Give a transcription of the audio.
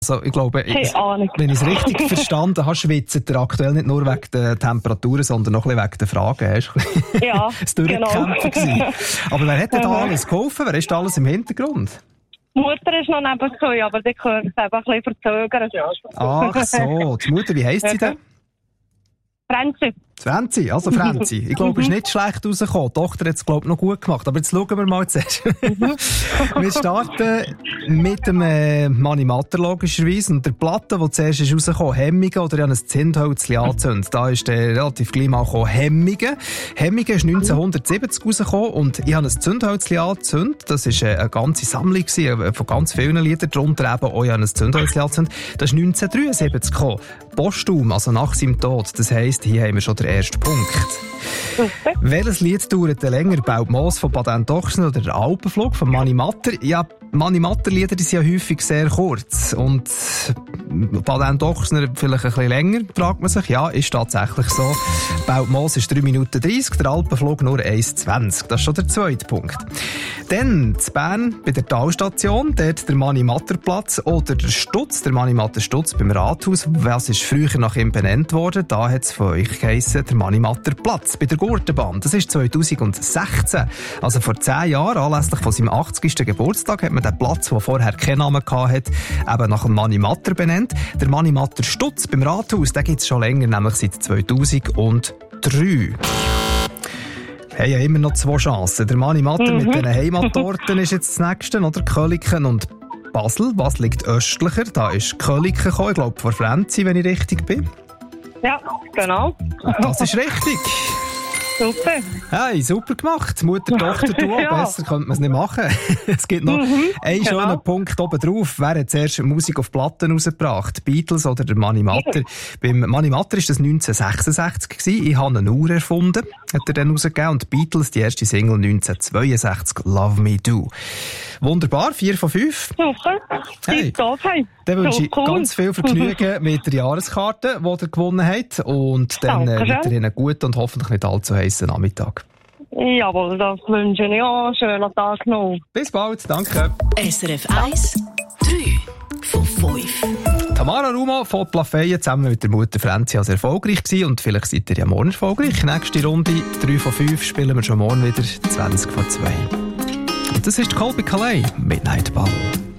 Also, ich glaube, Keine Ahnung. wenn ich es richtig verstanden habe, schwitzt er aktuell nicht nur wegen der Temperaturen, sondern noch ein bisschen wegen der Fragen. Ja, das Durchkämpfen gewesen. Aber wer hat denn da alles geholfen? Wer ist da alles im Hintergrund? Die Mutter ist noch nebengekommen, aber die gehört es einfach ein bisschen verzögert. Ach so, die Mutter, wie heisst sie denn? Franzi, also Franzi. Ich glaube, es ist nicht schlecht rausgekommen. Die Tochter hat es, glaube ich, noch gut gemacht. Aber jetzt schauen wir mal zuerst. Wir starten mit dem Manimatter logischerweise. Und der Platte, die zuerst ist rausgekommen, Hemmingen oder ja ein Zündhölzchen anzündet. Da ist der relativ gleich mal gekommen, Hemmingen. Hemmingen ist 1970 rausgekommen und ich habe ein Zündhölzchen angezündet. Das war eine ganze Sammlung von ganz vielen Liedern. Darunter eben auch ein Zündhölzchen angezündet. Das ist 1973 gekommen. Postum, also nach seinem Tod. Das heisst, hier haben wir schon den ersten Punkt. Okay. Welches Lied dauert länger? Baut-Moos von Patent Ochsner oder der Alpenflug von Manimatter? Ja, Manimatter-Lieder sind ja häufig sehr kurz. Und Patent Ochsner vielleicht ein bisschen länger, fragt man sich. Ja, ist tatsächlich so. Baut-Moos ist 3 Minuten 30, der Alpenflug nur 1,20. Das ist schon der zweite Punkt. Dann zu Bern bei der Talstation, dort der Manimatterplatz oder der Stutz, der Manimatter-Stutz beim Rathaus. Was ist früher nach ihm benannt worden? Da hat es von euch geheissen, der Manimatterplatz bei der Gurtenbahn. Das ist 2016. Also vor 10 Jahren, anlässlich von seinem 80. Geburtstag, hat man den Platz, der vorher keinen Namen hatte, eben nach dem Manimatter benannt. Der Manimatter-Stutz beim Rathaus, den gibt es schon länger, nämlich seit 2003. Wir haben ja immer noch 2 Chancen. Der Manimatter mit den Heimatorten ist jetzt das nächste, oder? Köliken und Basel. Was liegt östlicher? Da ist Köliken gekommen, ich glaube vor Franzi, wenn ich richtig bin. Ja, genau. Das ist richtig. Super. Hey, super gemacht. Mutter, Tochter, du. Ja. Besser könnte man es nicht machen. Es gibt noch einen schönen Punkt oben drauf. Wer hat zuerst Musik auf Platten rausgebracht? Die Beatles oder der Manimatter? Beim Manimatter war das 1966 gewesen. Ich habe eine Uhr erfunden, hat er dann rausgegeben. Und die Beatles, die erste Single 1962, Love Me Do. Wunderbar, 4 von 5. Super. Hey. Dann wünsche ich ganz viel Vergnügen mit der Jahreskarte, die ihr gewonnen habt. Und dann weiterhin einen guten und hoffentlich nicht allzu heissen Nachmittag. Jawohl, das wünsche ich auch. Schönen Tag noch. Bis bald, danke. SRF 1, 3 von 5. Tamara Ruma von Plafeyen zusammen mit der Mutter Franzi als erfolgreich gewesen. Und vielleicht seid ihr ja morgen erfolgreich. Nächste Runde, 3 von 5, spielen wir schon morgen wieder 20 von 2. Und das ist Colby Calais, Midnight Ball.